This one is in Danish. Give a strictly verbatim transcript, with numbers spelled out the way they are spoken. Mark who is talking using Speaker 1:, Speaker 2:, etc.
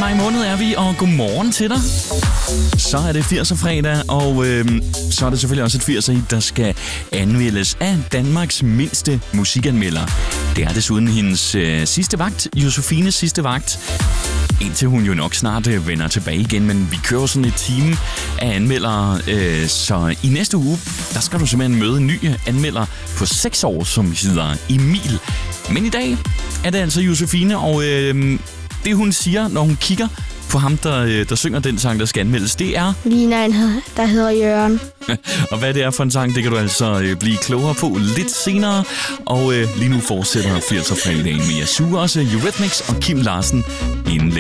Speaker 1: maj måned er vi, og godmorgen til dig. Så er det firser fredag, og øh, så er det selvfølgelig også et firser hit, der skal anmeldes af Danmarks mindste musikanmelder. Det er desuden hendes øh, sidste vagt, Josefines sidste vagt. Indtil hun jo nok snart øh, vender tilbage igen, men vi kører sådan et team af anmeldere, øh, så i næste uge, der skal du simpelthen møde en ny anmelder på seks år, som hedder Emil. Men i dag er det altså Josefine, og øh, det hun siger, når hun kigger på ham, der, der synger den sang, der skal anmeldes, det er...
Speaker 2: Ligner en, der hedder Jørgen.
Speaker 1: Og hvad det er for en sang, det kan du altså øh, blive klogere på lidt senere. Og øh, lige nu fortsætter firser fredagen med Yasu, også Eurythmics og Kim Larsen inden